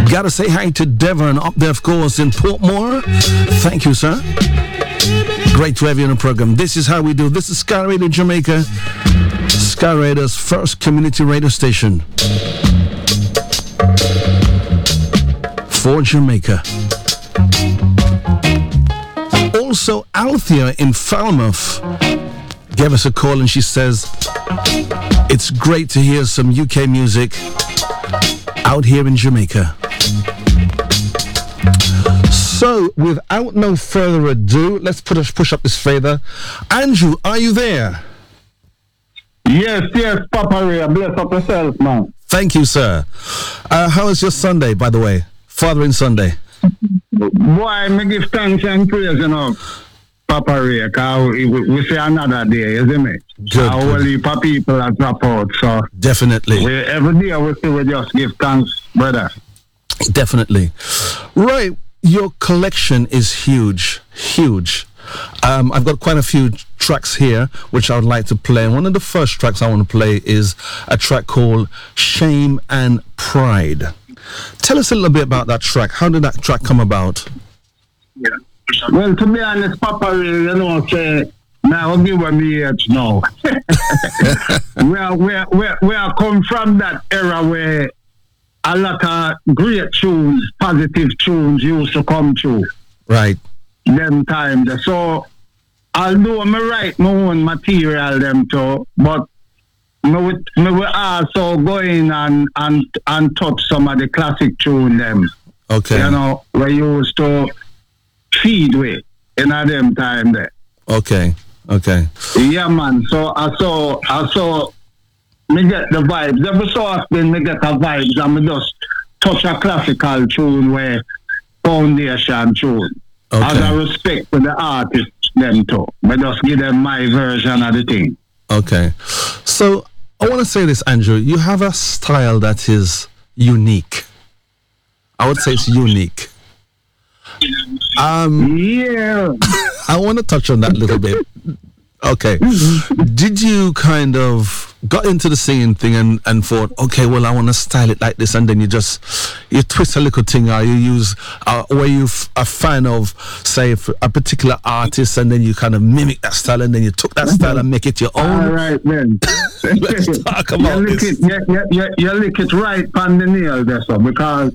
Gotta say hi to Devon up there, of course, in Portmore. Thank you, sir. Great to have you on the program. This is how we do. This is Sky Radio Jamaica, Sky Radio's first community radio station for Jamaica. Also, Althea in Falmouth gave us a call and she says, it's great to hear some UK music out here in Jamaica. So, without no further ado, let's push up this further. Andrew, are you there? Yes, Papa Ray. Bless up yourself, man. Thank you, sir. How was your Sunday, by the way? Fathering Sunday. Boy, me give thanks and praise, Papa Ray, because we say another day, isn't it? Good. Our heap of people are drop out, so... Definitely. Every day we just give thanks, brother. Definitely. Right, your collection is huge. I've got quite a few tracks here which I would like to play. And one of the first tracks I want to play is a track called Shame and Pride. Tell us a little bit about that track. How did that track come about? Yeah. Well, to be honest, Papa, say, now I'll give me age now. we are come from that era where a lot of great tunes, positive tunes used to come through. Right. Them times. So, although I write my own material them too, but me will also go in and touch some of the classic tune them. Okay. We used to feed with in a them time there. Okay. Yeah, man. So I saw me get the vibes. Every so often me get the vibes and me just touch a classical tune where foundation tune. Okay. As a respect to the artists them too. Me just give them my version of the thing. Okay. So I want to say this, Andrew. You have a style that is unique. I would say it's unique. Yeah. I want to touch on that a little bit. Okay. Did you kind of got into the singing thing and thought, okay, well, I want to style it like this, and then you twist a little thing, or you use, were you a fan of, say, a particular artist, and then you kind of mimic that style, and then you took that style and make it your own? All right, then. Let's talk about this. You lick it right on the nail there, so, because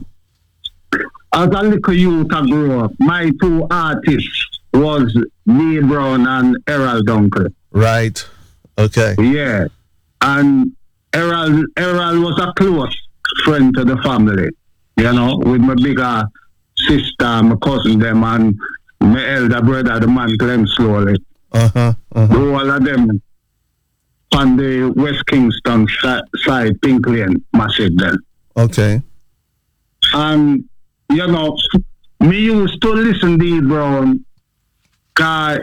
as a little youth I grew up, my two artists was Dee Brown and Errol Dunkley. Right. Okay. Yeah. And Errol was a close friend to the family, with my bigger sister, my cousin them, and my elder brother, the man Glenn Slowly. All of them on the West Kingston side, Pink Lane, massive then. Okay. And, me used to listen to Dee Brown, because,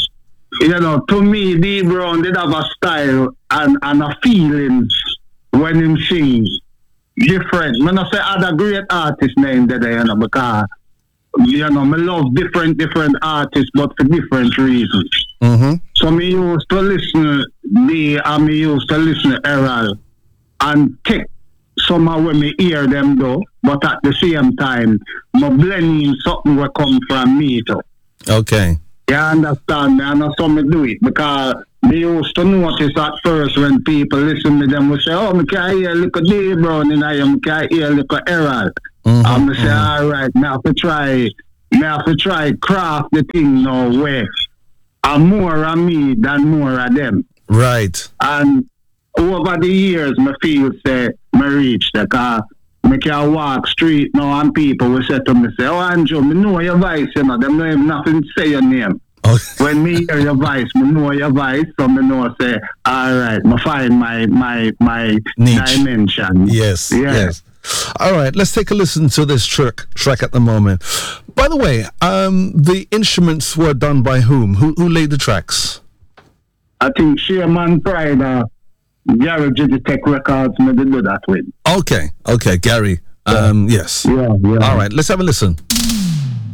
to me, Dee Brown did have a style and a feelings when him sing different. I'm not say other great artists named there, because, me love different artists, but for different reasons. Mm-hmm. So me used to listen to Dee and me used to listen to Errol and take somehow when me hear them though, but at the same time, my blending something will come from me too. Okay. You understand me? And that's how me do it, because me used to notice at first when people listen to them, we say, oh, me can hear a little Dee Brown and I can hear a little Errol. And me say, all right, me have to try craft the thing now where I'm more of me than more of them. Right. And over the years, me feel say me reach the car. Me can walk street now and people will say to me, say, oh, Andrew, me know your voice, them don't have nothing to say your name. Okay. When me hear your voice, me know your voice, so me know say, all right, me find my niche. Dimension. Yes. All right, let's take a listen to this track at the moment. By the way, the instruments were done by whom? Who laid the tracks? I think Sherman Pride, Gary Digitech Records, me did do that with. Okay, Gary. Yes. Yeah. All right, let's have a listen.